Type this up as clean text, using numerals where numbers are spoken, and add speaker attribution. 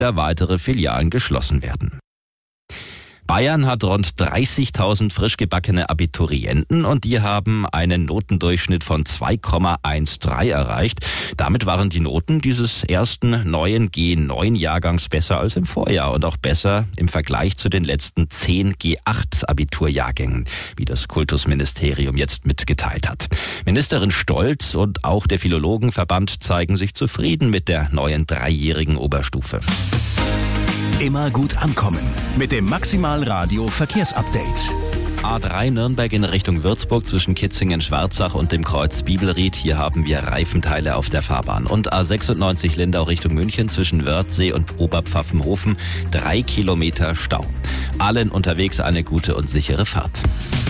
Speaker 1: weitere Filialen geschlossen werden. Bayern hat rund 30.000 frisch gebackene Abiturienten und die haben einen Notendurchschnitt von 2,13 erreicht. Damit waren die Noten dieses ersten neuen G9-Jahrgangs besser als im Vorjahr und auch besser im Vergleich zu den letzten 10 G8-Abiturjahrgängen, wie das Kultusministerium jetzt mitgeteilt hat. Ministerin Stolz und auch der Philologenverband zeigen sich zufrieden mit der neuen 3-jährigen Oberstufe.
Speaker 2: Immer gut ankommen mit dem Maximal Radio Verkehrsupdate.
Speaker 1: A3 Nürnberg in Richtung Würzburg zwischen Kitzingen-Schwarzach und dem Kreuz Bibelried. Hier haben wir Reifenteile auf der Fahrbahn. Und A96 Lindau Richtung München zwischen Wörthsee und Oberpfaffenhofen 3 Kilometer Stau. Allen unterwegs eine gute und sichere Fahrt.